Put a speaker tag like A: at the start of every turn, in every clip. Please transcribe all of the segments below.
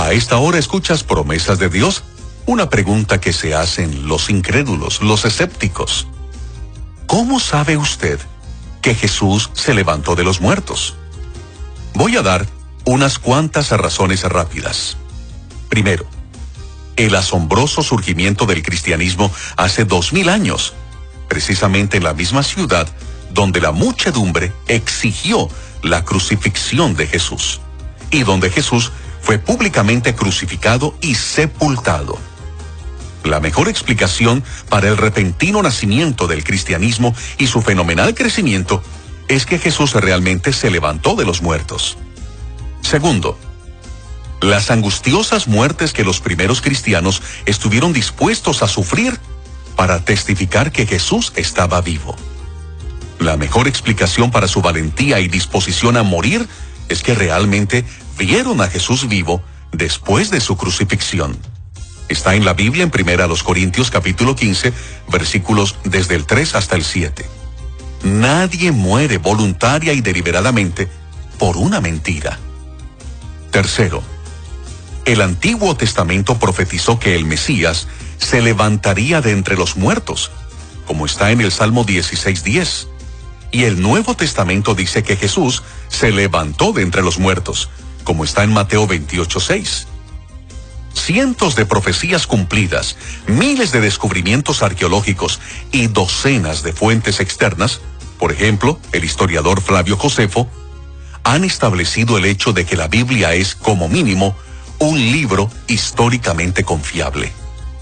A: A esta hora escuchas Promesas de Dios, una pregunta que se hacen los incrédulos, los escépticos. ¿Cómo sabe usted que Jesús se levantó de los muertos? Voy a dar unas cuantas razones rápidas. Primero, el asombroso surgimiento del cristianismo hace 2000 años, precisamente en la misma ciudad donde la muchedumbre exigió la crucifixión de Jesús, y donde Jesús fue públicamente crucificado y sepultado. La mejor explicación para el repentino nacimiento del cristianismo y su fenomenal crecimiento es que Jesús realmente se levantó de los muertos. Segundo, las angustiosas muertes que los primeros cristianos estuvieron dispuestos a sufrir para testificar que Jesús estaba vivo. La mejor explicación para su valentía y disposición a morir es que realmente vieron a Jesús vivo después de su crucifixión. Está en la Biblia en 1 Corintios capítulo 15, versículos desde el 3 hasta el 7. Nadie muere voluntaria y deliberadamente por una mentira. Tercero, el Antiguo Testamento profetizó que el Mesías se levantaría de entre los muertos, como está en el Salmo 16:10. Y el Nuevo Testamento dice que Jesús se levantó de entre los muertos, como está en Mateo 28:6. Cientos de profecías cumplidas, miles de descubrimientos arqueológicos y docenas de fuentes externas, por ejemplo, el historiador Flavio Josefo, han establecido el hecho de que la Biblia es, como mínimo, un libro históricamente confiable.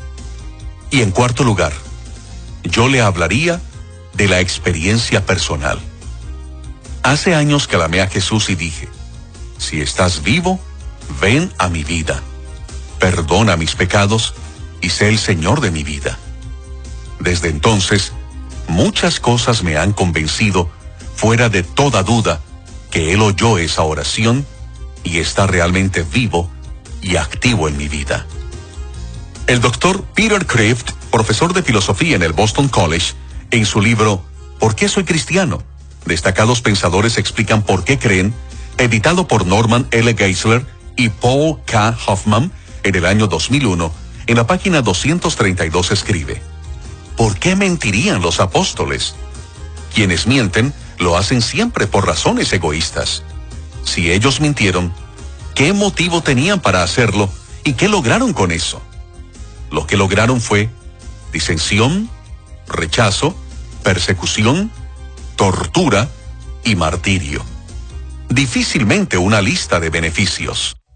A: Y en cuarto lugar, yo le hablaría de la experiencia personal. Hace años clamé a Jesús y dije: si estás vivo, ven a mi vida, perdona mis pecados y sé el Señor de mi vida. Desde entonces, muchas cosas me han convencido, fuera de toda duda, que Él oyó esa oración y está realmente vivo y activo en mi vida. El doctor Peter Kreeft, profesor de filosofía en el Boston College, en su libro ¿Por qué soy cristiano?, destacados pensadores explican por qué creen, editado por Norman L. Geisler y Paul K. Hoffman en el año 2001, en la página 232 escribe: ¿por qué mentirían los apóstoles? Quienes mienten lo hacen siempre por razones egoístas. Si ellos mintieron, ¿qué motivo tenían para hacerlo y qué lograron con eso? Lo que lograron fue disensión, rechazo, persecución, tortura y martirio. Difícilmente una lista de beneficios.